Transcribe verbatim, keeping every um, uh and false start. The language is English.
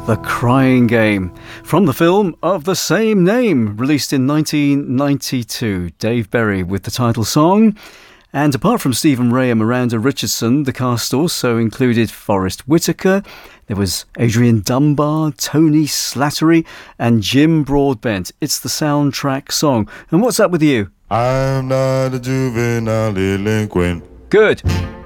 The Crying Game, from the film of the same name, released in nineteen ninety-two. Dave Berry with the title song. And apart from Stephen Ray and Miranda Richardson, the cast also included Forrest Whitaker, there was Adrian Dunbar, Tony Slattery, and Jim Broadbent. It's the soundtrack song. And what's up with you? I'm not a juvenile delinquent. Good.